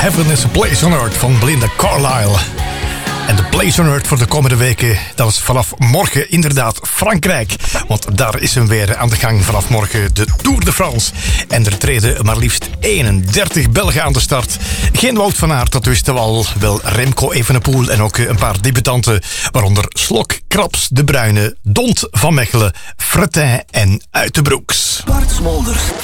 Heaven is a Place on Earth van Belinda Carlisle. En de Place on Earth voor de komende weken, dat is vanaf morgen inderdaad Frankrijk. Want daar is hem weer aan de gang vanaf morgen de Tour de France. En er treden maar liefst 31 Belgen aan de start. Geen Wout van Aert, dat wisten we al. Wel Remco Evenepoel en ook een paar debutanten. Waaronder Slok, Krabs, De Bruyne, Dont van Mechelen, Fretin en Uitenbroeks. Bart Smolders.